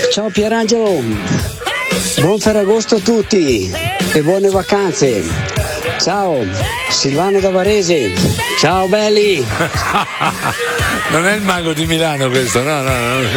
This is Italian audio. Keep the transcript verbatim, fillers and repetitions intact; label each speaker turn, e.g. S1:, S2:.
S1: Ciao Pierangelo, buon Ferragosto a tutti e buone vacanze. Ciao, Silvano da Varese. Ciao belli.
S2: Non è il mago di Milano questo, no, no, no.